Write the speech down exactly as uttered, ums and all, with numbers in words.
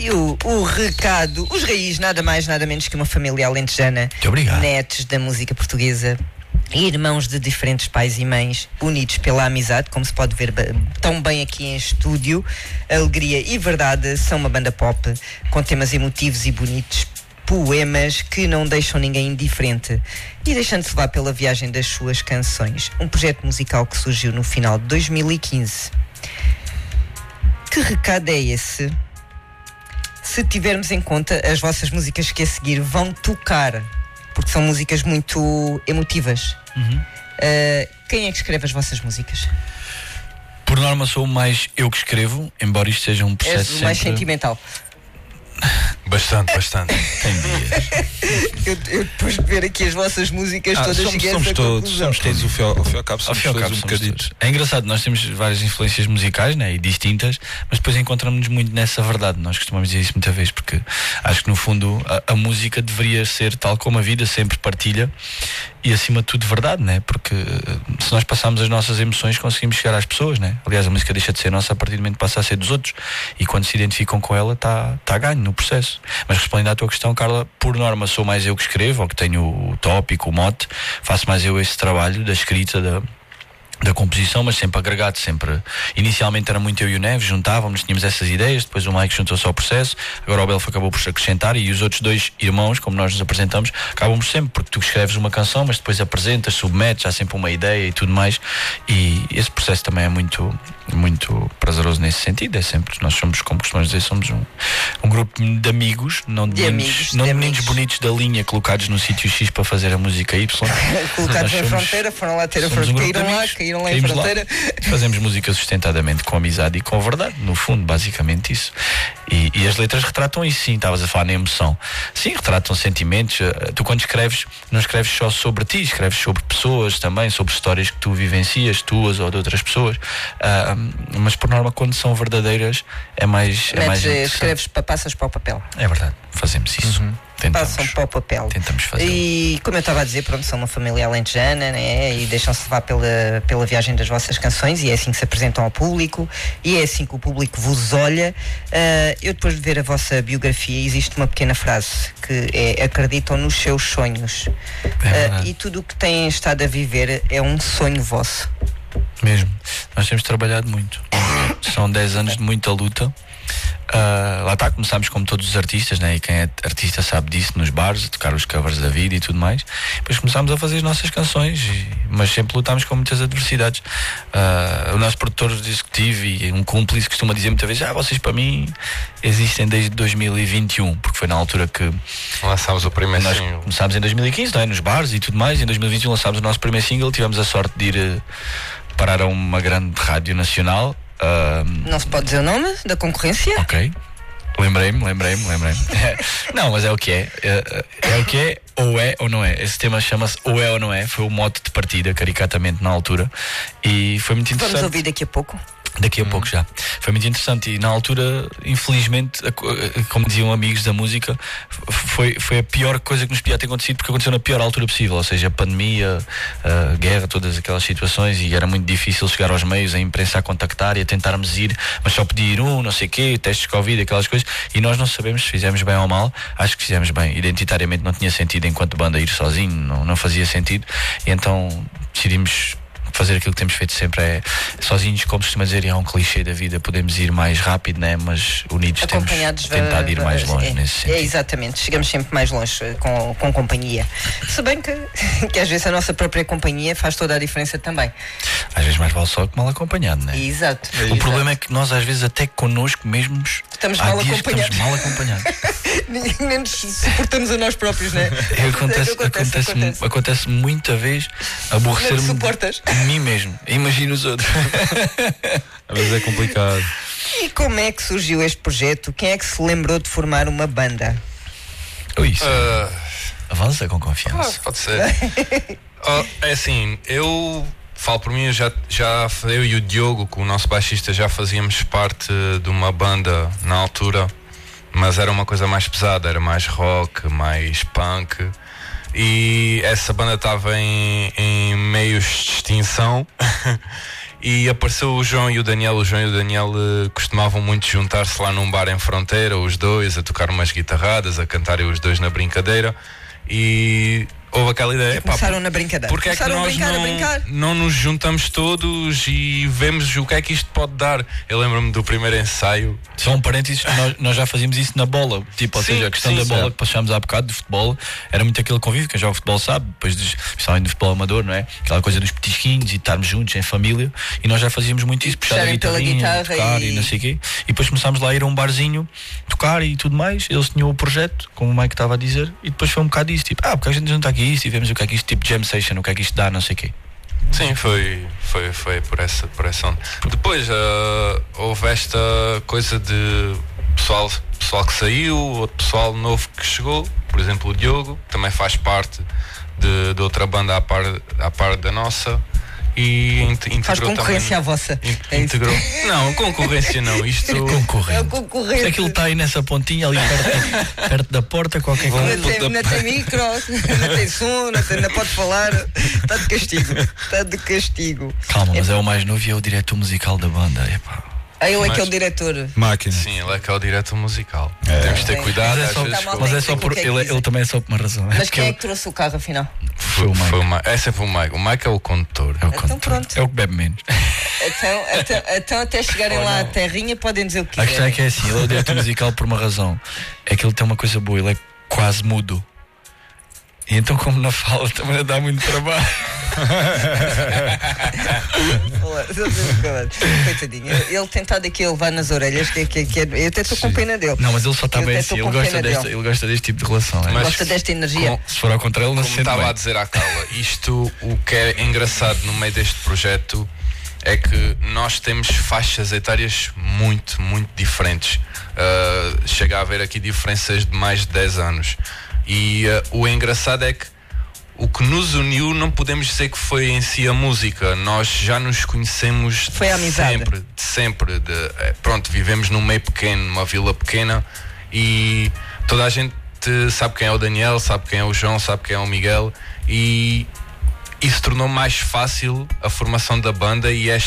E o, o recado, os Raiz, nada mais, nada menos que uma família alentejana. Muito obrigado. Netos da música portuguesa. Irmãos de diferentes pais e mães, unidos pela amizade, como se pode ver tão bem aqui em estúdio. Alegria e verdade são uma banda pop com temas emotivos e bonitos, poemas que não deixam ninguém indiferente e deixando-se levar pela viagem das suas canções. Um projeto musical que surgiu no final de dois mil e quinze. Que recado é esse? Se tivermos em conta as vossas músicas que a seguir vão tocar, porque são músicas muito emotivas. Uhum. Uh, quem é que escreve as vossas músicas? Por norma sou mais eu que escrevo, embora isto seja um processo És o sempre... mais sentimental. Bastante, bastante. Tem dias. eu, eu depois de ver aqui as vossas músicas Ah, todas somos, cheguei a somos essa todos, conclusão. somos todos, o fio, ao fio ao cabo, Ao somos fim e ao todos cabo, um somos bocadinho. todos. É engraçado, nós temos várias influências musicais, né, e distintas, mas depois encontramos-nos muito nessa verdade. Nós costumamos dizer isso muita vez, porque acho que no fundo a, a música deveria ser tal como a vida, sempre partilha e acima de tudo verdade, né? Porque se nós passarmos as nossas emoções conseguimos chegar às pessoas, né? Aliás, a música deixa de ser nossa a partir do momento que passa a ser dos outros, e quando se identificam com ela está tá a ganho no processo. Mas respondendo à tua questão, Carla, por norma sou mais eu que escrevo, ou que tenho o tópico, o mote, faço mais eu esse trabalho da escrita, da da composição, mas sempre agregado, sempre. Inicialmente era muito eu e o Neves, juntávamos, tínhamos essas ideias, depois o Mike juntou-se ao processo, agora o Belfo acabou por acrescentar, e os outros dois irmãos, como nós nos apresentamos, acabamos sempre, porque tu escreves uma canção, mas depois apresentas, submetes, há sempre uma ideia e tudo mais, e esse processo também é muito, muito prazeroso nesse sentido. É sempre, nós somos, como costumamos dizer, somos um, um grupo de amigos, não de, de meninos, amigos, não de de meninos amigos. bonitos da linha colocados no sítio X para fazer a música Y. Colocados Nós na somos- fronteira, foram lá ter a somos um fronteira, grupo de caíram lá, amigos, caíram lá em caímos lá. fronteira. Fazemos música sustentadamente com amizade e com verdade, no fundo, basicamente isso. E, e as letras retratam isso, sim. Estavas a falar na emoção. Sim, retratam sentimentos. Tu, quando escreves, não escreves só sobre ti, escreves sobre pessoas também, sobre histórias que tu vivencias, tuas ou de outras pessoas. Ah, mas por norma, quando são verdadeiras, é mais. É mais Metes, eh, interessante. escreves, pa- passas para o papel. É verdade, fazemos isso. Tentamos, Passam para o papel. tentamos fazer. E como eu estava a dizer, pronto, são uma família alentejana, né? E deixam-se levar pela, pela viagem das vossas canções, e é assim que se apresentam ao público, e é assim que o público vos olha. Uh, eu depois de ver a vossa biografia, existe uma pequena frase que é: acreditam nos seus sonhos. É Uh, e tudo o que têm estado a viver é um sonho vosso. Mesmo. Nós temos trabalhado muito. São dez anos de muita luta. Uh, lá está, começámos como todos os artistas, né? E quem é artista sabe disso, nos bares, a tocar os covers da vida e tudo mais. Depois começámos a fazer as nossas canções, e, mas sempre lutámos com muitas adversidades. Uh, o nosso produtor executivo e um cúmplice costuma dizer muitas vezes: ah, vocês para mim existem desde dois mil e vinte e um, porque foi na altura que Lançámos o primeiro nós single. começámos em dois mil e quinze, não é? Nos bares e tudo mais. Em dois mil e vinte e um lançámos o nosso primeiro single, tivemos a sorte de ir uh, parar a uma grande rádio nacional. Uh, Não se pode dizer o nome da concorrência? Ok. Lembrei-me, lembrei-me, lembrei-me. Não, mas é o que é. é. É o que é, ou é ou não é. Esse tema chama-se Ou é ou não é. Foi o mote de partida, caricatamente, na altura. E foi muito interessante. Vamos ouvir daqui a pouco. Daqui a pouco já. Foi muito interessante e na altura, infelizmente, a- a- como diziam amigos da música, foi, foi a pior coisa que nos podia ter acontecido, porque aconteceu na pior altura possível, ou seja, a pandemia, a guerra, todas aquelas situações, e era muito difícil chegar aos meios, a imprensa a contactar e a tentarmos ir, mas só podia ir um, não sei o quê, testes de Covid, aquelas coisas, e nós não sabemos se fizemos bem ou mal. Acho que fizemos bem. Identitariamente não tinha sentido enquanto banda ir sozinho, não, não fazia sentido, e então decidimos fazer aquilo que temos feito sempre, é sozinhos, como se costuma dizer, e é um clichê da vida, podemos ir mais rápido, né? Mas unidos temos Acompanhados, tentado ir mais longe é, nesse sentido. É, exatamente, chegamos sempre mais longe eh, com, com companhia. Se bem que, que às vezes a nossa própria companhia faz toda a diferença também. Às vezes mais vale só que mal acompanhado, né? Exato. O exato. problema é que nós às vezes até connosco mesmos Estamos há mal dias que acompanhados. estamos mal acompanhados. Nem nos suportamos a nós próprios, não é? É, acontece, acontece, acontece. acontece muita vez aborrecer-me Não te suportas? de mim mesmo. Imagina os outros. Às vezes é complicado. E como é que surgiu este projeto? Quem é que se lembrou de formar uma banda? Ou isso. Ah, Avança com ah, confiança. pode ser. Ah, é assim, eu falo por mim, eu já, já eu e o Diogo, com o nosso baixista, já fazíamos parte de uma banda na altura, mas era uma coisa mais pesada, era mais rock, mais punk, e essa banda estava em, em meios de extinção. e apareceu o João e o Daniel. O João e o Daniel uh, costumavam muito juntar-se lá num bar em Fronteira, os dois, a tocar umas guitarradas, a cantarem os dois na brincadeira. E houve aquela ideia. Começaram pá, na brincadeira. Porque é que Começaram nós a brincar, não, a brincar. não nos juntamos todos e vemos o que é que isto pode dar. Eu lembro-me do primeiro ensaio. Só um parênteses, nós, nós já fazíamos isso na bola. Tipo, ou Sim, seja, a questão sim, da bola sim. que passámos há bocado, do futebol, era muito aquele convívio. Quem joga futebol sabe, depois dos, principalmente do futebol amador, não é? Aquela coisa dos petisquinhos e estarmos juntos em família. E nós já fazíamos muito isso, puxar a Puxarem pela guitarrinha, guitarra tocar e- e... não sei o quê. E depois começámos lá a ir a um barzinho, tocar e tudo mais. Eles tinham o projeto, como o Mike estava a dizer, e depois foi um bocado isso, tipo, ah, porque a gente junta aqui isto e vemos o que é que isto, tipo jam session, o que é que isto dá, não sei o quê. Sim, foi, foi, foi por essa, por essa onda. Depois uh, houve esta coisa de pessoal, pessoal que saiu, outro pessoal novo que chegou, por exemplo o Diogo, que também faz parte de, de outra banda à par, à par da nossa. E int- integrou Faz concorrência à também, vossa. in- É isso. integrou. Não, concorrência não. Isto É o Concorrente. concorrente. Se aquilo está aí nessa pontinha ali perto, perto da porta, qualquer Vão- coisa. Não tem, não tem micro, não tem som, não, tem, não pode falar. Está de castigo. Está de castigo. Calma, mas é o mais novo e é o diretor musical da banda. Epá. Aí ele é que é o Mas- diretor. Máquina. sim, ele é que é o diretor musical. Temos de ter Sim. cuidado. Mas é às só, vezes, Tá mal, com- mas é tem só que por ver o que é que ele, dizem. ele também é só por uma razão. Mas porque quem é ele- que trouxe o carro afinal? foi o Mike. Foi o Mike. É sempre o Mike. O Mike é o condutor. É o Então condutor. pronto. É o que bebe menos. Então, então, então até chegarem lá à terrinha podem dizer o que A questão é quiserem. que é assim, ele é o diretor musical por uma razão. É que ele tem uma coisa boa, ele é quase mudo. E então como não fala também dá muito trabalho. Coitadinho, ele tentado aqui a levar nas orelhas, que, que, que, eu até estou com pena dele. Não, mas ele só está Eu bem até assim, estou ele com gosta, pena desta, dele. ele gosta deste tipo de relação. É? Mas- Gosta desta energia. Com- Se for ao contrário, ele não se Como sente estava bem. a dizer à Carla, isto, o que é engraçado no meio deste projeto é que nós temos faixas etárias muito, muito diferentes. Uh, chega a haver aqui diferenças de mais de dez anos. E uh, o engraçado é que o que nos uniu não podemos dizer que foi em si a música. Nós já nos conhecemos Foi a amizade. sempre, de sempre. De, eh, pronto, vivemos num meio pequeno, numa vila pequena e toda a gente sabe quem é o Daniel, sabe quem é o João, sabe quem é o Miguel e isso tornou mais fácil a formação da banda e esta